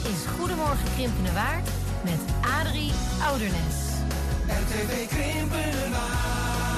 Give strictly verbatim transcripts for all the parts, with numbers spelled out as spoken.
is Goedemorgen Krimpenerwaard met Adrie Oudernes. R T V Krimpenerwaard.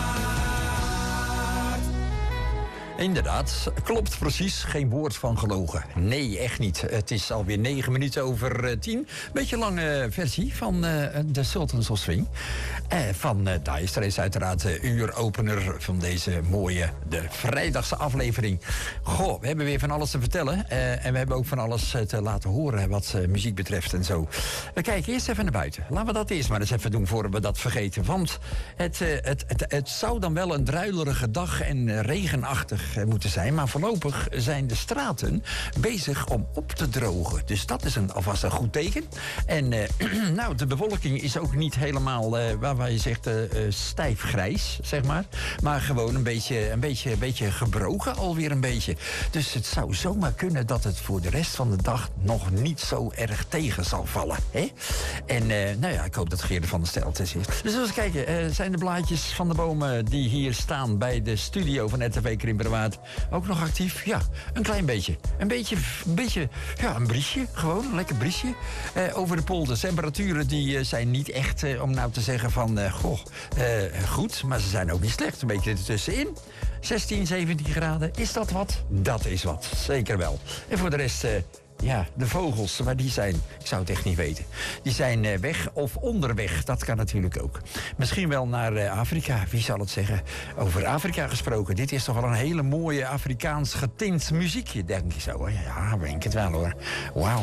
Inderdaad, klopt precies. Geen woord van gelogen. Nee, echt niet. Het is alweer negen minuten over uh, tien. Beetje lange versie van uh, de Sultans of Swing. Uh, van uh, Dire is uiteraard de uuropener van deze mooie, de vrijdagse aflevering. Goh, we hebben weer van alles te vertellen. Uh, en we hebben ook van alles uh, te laten horen wat uh, muziek betreft en zo. We kijken eerst even naar buiten. Laten we dat eerst maar eens even doen voor we dat vergeten. Want het, uh, het, het, het zou dan wel een druilerige dag en uh, regenachtig moeten zijn. Maar voorlopig zijn de straten bezig om op te drogen. Dus dat is een, alvast een goed teken. En uh, nou, de bewolking is ook niet helemaal, uh, waar, waar je zegt, uh, uh, stijf grijs, zeg maar. Maar gewoon een beetje, een beetje, een beetje gebroken alweer een beetje. Dus het zou zomaar kunnen dat het voor de rest van de dag nog niet zo erg tegen zal vallen. Hè? En uh, nou ja, ik hoop dat Geert van der Stel het is. Dus eens kijken, uh, zijn de blaadjes van de bomen die hier staan bij de studio van R T V Krimpenerwaard ook nog actief? Ja, een klein beetje. Een beetje, een beetje, ja, een briesje. Gewoon, een lekker briesje. Uh, over de polder. Temperaturen die uh, zijn niet echt, uh, om nou te zeggen van, uh, goh, uh, goed. Maar ze zijn ook niet slecht. Een beetje ertussenin. zestien, zeventien graden. Is dat wat? Dat is wat. Zeker wel. En voor de rest... Uh, Ja, de vogels, waar die zijn, ik zou het echt niet weten. Die zijn uh, weg of onderweg, dat kan natuurlijk ook. Misschien wel naar uh, Afrika, wie zal het zeggen? Over Afrika gesproken, dit is toch wel een hele mooie Afrikaans getint muziekje, denk ik zo. Ja, denk het wel hoor. Wauw.